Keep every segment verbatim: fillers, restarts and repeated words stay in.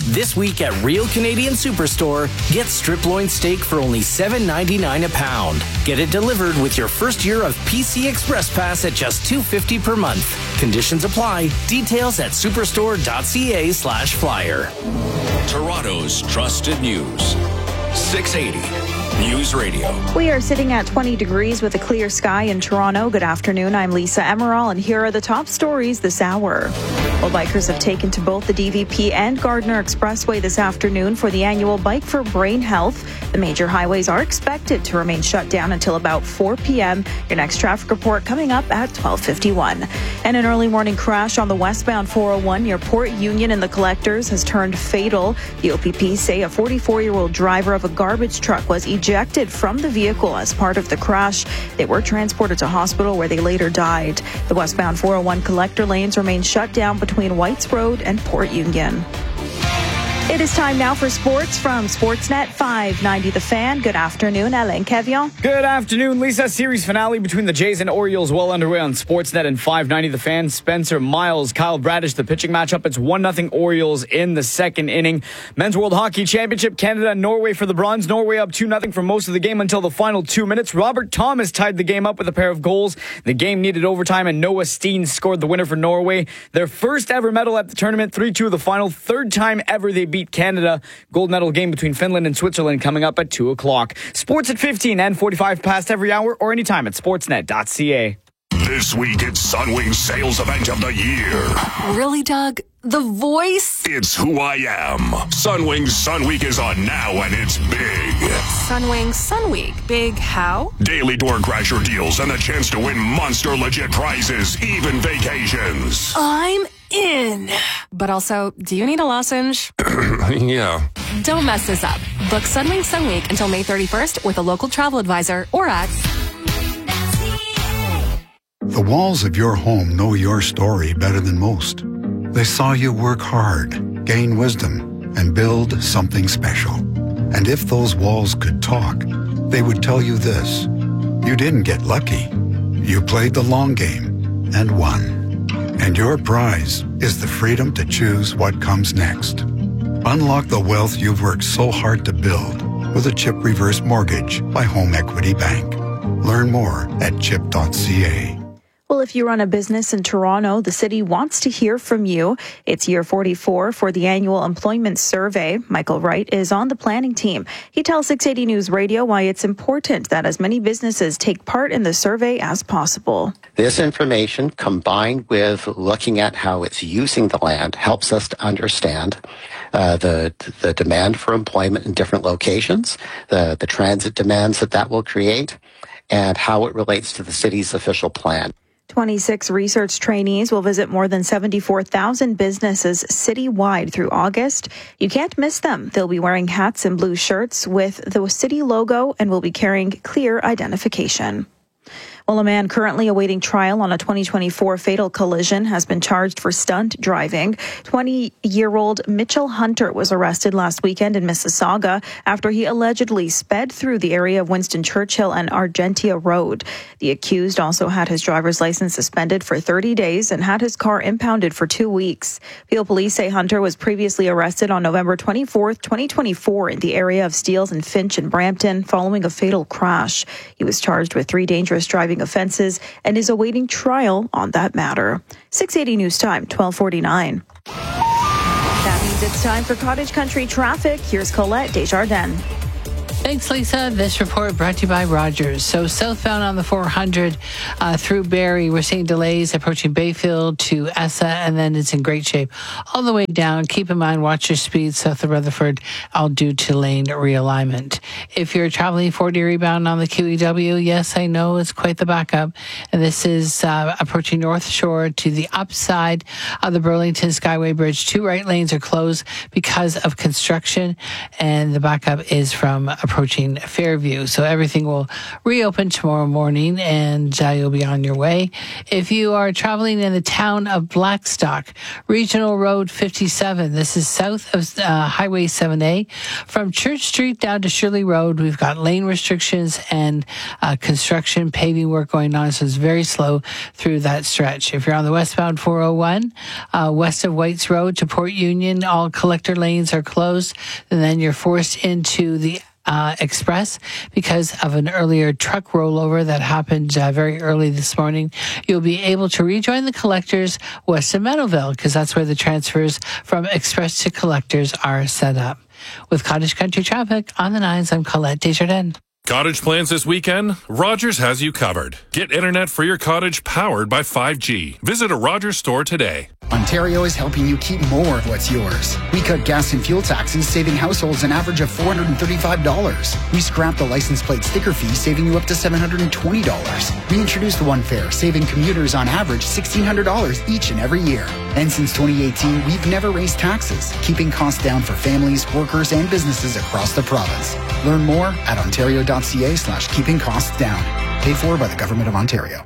This week at Real Canadian Superstore, get strip loin steak for only seven ninety-nine a pound. Get it delivered with your first year of P C Express Pass at just two fifty per month. Conditions apply. Details at superstore.ca slash flyer. Toronto's trusted news. six eighty News Radio. We are sitting at twenty degrees with a clear sky in Toronto. Good afternoon. I'm Lisa Emerald, and here are the top stories this hour. Well, bikers have taken to both the D V P and Gardiner Expressway this afternoon for the annual Bike for Brain Health. The major highways are expected to remain shut down until about four p.m. Your next traffic report coming up at twelve fifty-one. And an early morning crash on the westbound four oh one near Port Union and the Collectors has turned fatal. The O P P say a forty-four-year-old driver of a garbage truck was ejected from the vehicle as part of the crash. They were transported to hospital where they later died. The westbound four oh one collector lanes remain shut down between Whites Road and Port Union. It is time now for sports from Sportsnet five ninety The Fan. Good afternoon, Alain Kevion. Good afternoon, Lisa. Series finale between the Jays and Orioles well underway on Sportsnet and five ninety The Fan. Spencer Miles, Kyle Bradish, the pitching matchup. It's one nothing Orioles in the second inning. Men's World Hockey Championship, Canada and Norway for the bronze. Norway up two nothing for most of the game until the final two minutes. Robert Thomas tied the game up with a pair of goals. The game needed overtime, and Noah Steen scored the winner for Norway. Their first ever medal at the tournament, three two of the final. Third time ever they beat Canada. Gold medal game between Finland and Switzerland coming up at two o'clock. Sports at fifteen and forty-five past every hour or anytime at sportsnet dot c a. This week it's Sunwing's sales event of the year. Really, Doug? The voice? It's who I am. Sunwing's Sun Week is on now, and it's big. Sunwing Sun Week. Big how? Daily door crasher deals and the chance to win monster legit prizes, even vacations. I'm in. But also, do you need a lozenge? Yeah. Don't mess this up. Book Sunwing Sun Week until May thirty-first with a local travel advisor or at... The walls of your home know your story better than most. They saw you work hard, gain wisdom, and build something special. And if those walls could talk, they would tell you this. You didn't get lucky. You played the long game and won. And your prize is the freedom to choose what comes next. Unlock the wealth you've worked so hard to build with a CHIP Reverse Mortgage by Home Equity Bank. Learn more at chip dot c a. Well, if you run a business in Toronto, the city wants to hear from you. It's year forty-four for the annual employment survey. Michael Wright is on the planning team. He tells six eighty News Radio why it's important that as many businesses take part in the survey as possible. This information, combined with looking at how it's using the land, helps us to understand uh, the the demand for employment in different locations, the, the transit demands that that will create, and how it relates to the city's official plan. twenty-six research trainees will visit more than seventy-four thousand businesses citywide through August. You can't miss them. They'll be wearing hats and blue shirts with the city logo and will be carrying clear identification. Well, a man currently awaiting trial on a twenty twenty-four fatal collision has been charged for stunt driving. twenty-year-old Mitchell Hunter was arrested last weekend in Mississauga after he allegedly sped through the area of Winston Churchill and Argentia Road. The accused also had his driver's license suspended for thirty days and had his car impounded for two weeks. Peel police say Hunter was previously arrested on November twenty-fourth, twenty twenty-four in the area of Steeles and Finch in Brampton following a fatal crash. He was charged with three dangerous driving offenses and is awaiting trial on that matter. six eighty News Time, twelve forty-nine. That means it's time for Cottage Country traffic. Here's Colette Desjardins. Thanks, Lisa. This report brought to you by Rogers. So southbound on the four hundred uh, through Barrie, we're seeing delays approaching Bayfield to Essa, and then it's in great shape all the way down. Keep in mind, watch your speed south of Rutherford, all due to lane realignment. If you're traveling forty eastbound on the Q E W, yes, I know it's quite the backup. And this is uh, approaching North Shore to the upside of the Burlington Skyway Bridge. Two right lanes are closed because of construction, and the backup is from approaching approaching Fairview. So everything will reopen tomorrow morning, and uh, you'll be on your way. If you are traveling in the town of Blackstock, Regional Road fifty-seven, this is south of uh, Highway seven A. From Church Street down to Shirley Road, we've got lane restrictions and uh, construction paving work going on, so it's very slow through that stretch. If you're on the westbound four oh one, uh, west of Whites Road to Port Union, all collector lanes are closed, and then you're forced into the Uh, Express because of an earlier truck rollover that happened uh, very early this morning. You'll be able to rejoin the collectors west of Meadowville because that's where the transfers from Express to collectors are set up. With Cottage Country traffic on the nines, I'm Colette Desjardins. Cottage plans this weekend? Rogers has you covered. Get internet for your cottage powered by five G. Visit a Rogers store today. Ontario is helping you keep more of what's yours. We cut gas and fuel taxes, saving households an average of four hundred thirty-five dollars. We scrapped the license plate sticker fee, saving you up to seven hundred twenty dollars. We introduced One Fare, saving commuters on average sixteen hundred dollars each and every year. And since twenty eighteen, we've never raised taxes, keeping costs down for families, workers, and businesses across the province. Learn more at ontario.ca slash keeping costs down. Paid for by the Government of Ontario.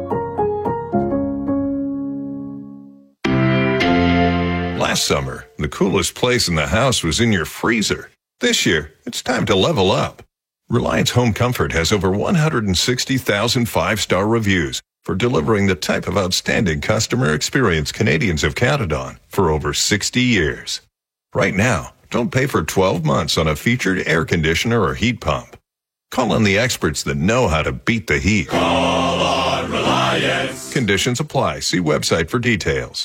Last summer, the coolest place in the house was in your freezer. This year, it's time to level up. Reliance Home Comfort has over one hundred sixty thousand five-star reviews for delivering the type of outstanding customer experience Canadians have counted on for over sixty years. Right now, don't pay for twelve months on a featured air conditioner or heat pump. Call on the experts that know how to beat the heat. Call on Reliance. Conditions apply. See website for details.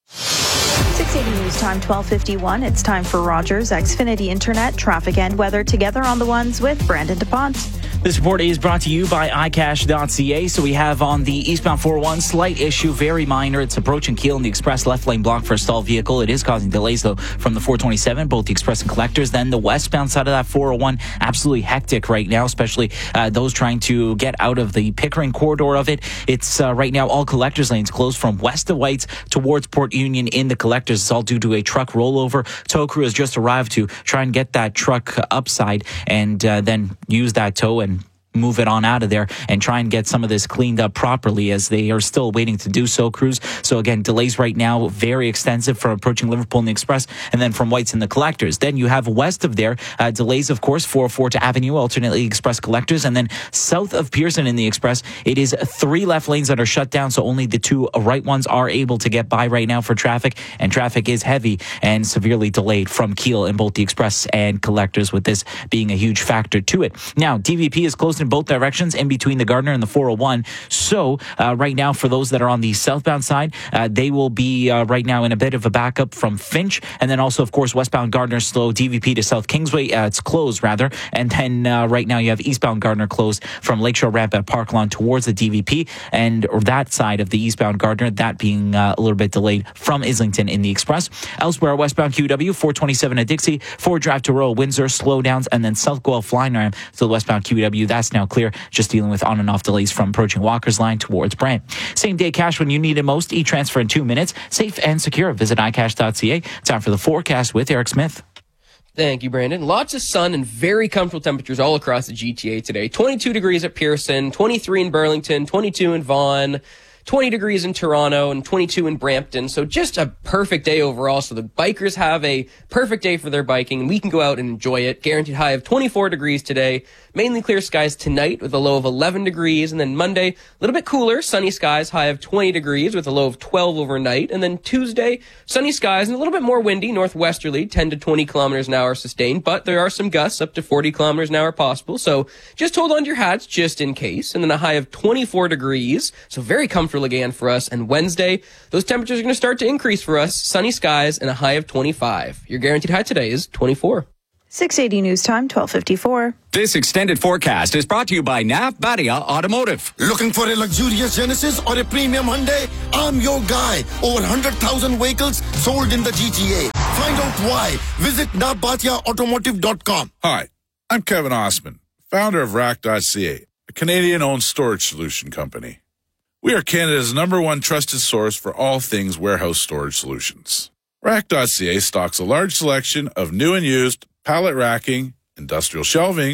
six eighty News Time, twelve fifty-one. It's time for Rogers Xfinity Internet, traffic and weather together on the ones with Brandon DuPont. This report is brought to you by i cash dot c a. So we have on the eastbound four oh one, slight issue, very minor. It's approaching Keele in the express left lane block for a stalled vehicle. It is causing delays, though, from the four twenty-seven, both the express and collectors. Then the westbound side of that four oh one, absolutely hectic right now, especially uh, those trying to get out of the Pickering corridor of it. It's uh, right now all collectors lanes closed from west of Whites towards Port Union in the collectors. It's all due to a truck rollover. Tow crew has just arrived to try and get that truck upside and uh, then use that tow and move it on out of there and try and get some of this cleaned up properly, as they are still waiting to do so, crews. So again, delays right now, very extensive for approaching Liverpool in the express, and then from Whites in the collectors. Then you have west of there, uh, delays, of course, four oh four to Avenue, alternately express collectors, and then south of Pearson in the express, it is three left lanes that are shut down, so only the two right ones are able to get by right now for traffic, and traffic is heavy and severely delayed from Keele in both the express and collectors, with this being a huge factor to it. Now, D V P is closed in both directions in between the Gardner and the four oh one. So uh, right now, for those that are on the southbound side, uh, they will be uh, right now in a bit of a backup from Finch. And then also, of course, westbound Gardner slow, D V P to South Kingsway. Uh, it's closed, rather. And then uh, right now you have eastbound Gardner closed from Lakeshore Ramp at Park Lawn towards the D V P. And or that side of the eastbound Gardner, that being uh, a little bit delayed from Islington in the express. Elsewhere, westbound Q W, four twenty-seven at Dixie, Ford Drive to Royal Windsor, slowdowns, and then South Guelph Line Ramp to the westbound Q W. That's now clear. Just dealing with on and off delays from approaching Walker's Line towards Brant. Same day cash when you need it most. E-transfer in two minutes. Safe and secure. Visit i cash dot c a. Time for the forecast with Eric Smith. Thank you, Brandon. Lots of sun and very comfortable temperatures all across the G T A today. twenty-two degrees at Pearson, twenty-three in Burlington, twenty-two in Vaughan, twenty degrees in Toronto, and twenty-two in Brampton. So just a perfect day overall. So the bikers have a perfect day for their biking, and we can go out and enjoy it. Guaranteed high of twenty-four degrees today. Mainly clear skies tonight with a low of eleven degrees. And then Monday, a little bit cooler, sunny skies, high of twenty degrees with a low of twelve overnight. And then Tuesday, sunny skies and a little bit more windy, northwesterly, ten to twenty kilometers an hour sustained. But there are some gusts up to forty kilometers an hour possible. So just hold on to your hats just in case. And then a high of twenty-four degrees. So very comfortable again for us. And Wednesday, those temperatures are going to start to increase for us. Sunny skies and a high of twenty-five. Your guaranteed high today is twenty-four. six eighty News Time, twelve fifty-four. This extended forecast is brought to you by Nav Badia Automotive. Looking for a luxurious Genesis or a premium Hyundai? I'm your guy. Over one hundred thousand vehicles sold in the G T A. Find out why. Visit nav badia automotive dot com. Hi, I'm Kevin Osman, founder of rack dot c a, a Canadian-owned storage solution company. We are Canada's number one trusted source for all things warehouse storage solutions. rack dot c a stocks a large selection of new and used pallet racking, industrial shelving,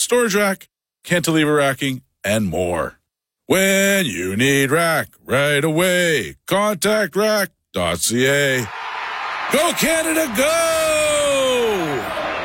storage rack, cantilever racking, and more. When you need rack right away, contact rack dot c a. Go Canada, go!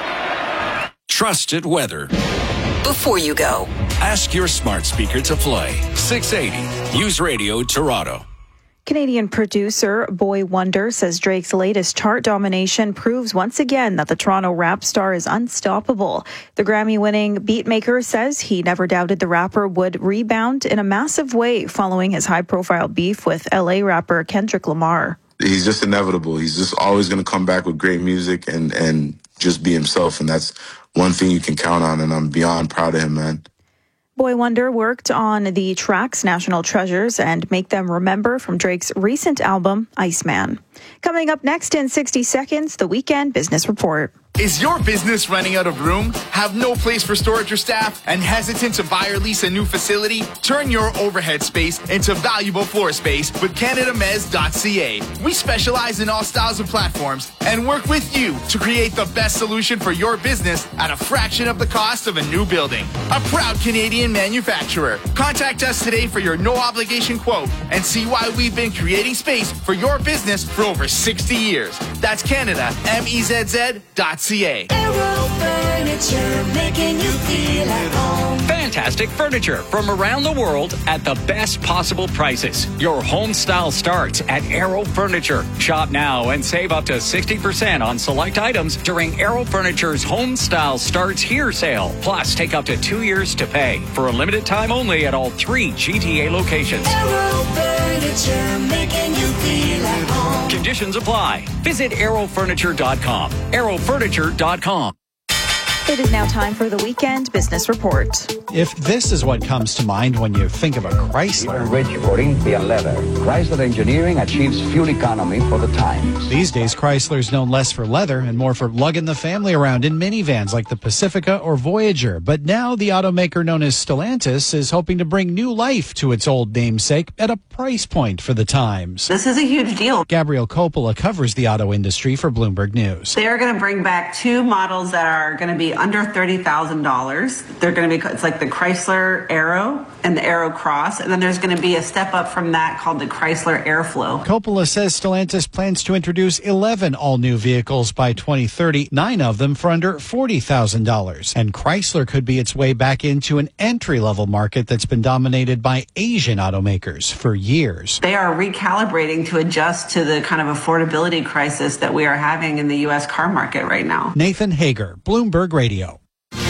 Trusted weather. Before you go, ask your smart speaker to play six eighty News Radio Toronto. Canadian producer Boy Wonder says Drake's latest chart domination proves once again that the Toronto rap star is unstoppable. The Grammy-winning beatmaker says he never doubted the rapper would rebound in a massive way following his high-profile beef with L A rapper Kendrick Lamar. He's just inevitable. He's just always going to come back with great music and, and just be himself, and that's one thing you can count on, and I'm beyond proud of him, man. Boy Wonder worked on the tracks National Treasures and Make Them Remember from Drake's recent album, Iceman. Coming up next in sixty seconds, the Weekend Business Report. Is your business running out of room? Have no place for storage or staff? And hesitant to buy or lease a new facility? Turn your overhead space into valuable floor space with Canada Mez dot c a. We specialize in all styles of platforms and work with you to create the best solution for your business at a fraction of the cost of a new building. A proud Canadian manufacturer. Contact us today for your no-obligation quote and see why we've been creating space for your business for over sixty years. That's Canada M E Z Z dot c a. Aero Furniture, making you feel at home. Fantastic furniture from around the world at the best possible prices. Your home style starts at Aero Furniture. Shop now and save up to sixty percent on select items during Aero Furniture's Home Style Starts Here sale. Plus, take up to two years to pay for a limited time only at all three G T A locations. Aero Furniture, making you feel at home. Conditions apply. Visit aero furniture dot com. aero furniture dot com. It is now time for the Weekend Business Report. If this is what comes to mind when you think of a Chrysler. Rich for ink and leather. Chrysler Engineering achieves fuel economy for the times. These days, Chrysler's known less for leather and more for lugging the family around in minivans like the Pacifica or Voyager. But now the automaker known as Stellantis is hoping to bring new life to its old namesake at a price point for the times. This is a huge deal. Gabrielle Coppola covers the auto industry for Bloomberg News. They are going to bring back two models that are going to be under thirty thousand dollars. They're going to be, it's like the Chrysler Aero and the Aero Cross, and then there's going to be a step up from that called the Chrysler Airflow. Coppola says Stellantis plans to introduce eleven all-new vehicles by twenty thirty, nine of them for under forty thousand dollars. And Chrysler could be its way back into an entry-level market that's been dominated by Asian automakers for years. They are recalibrating to adjust to the kind of affordability crisis that we are having in the U S car market right now. Nathan Hager, Bloomberg Radio.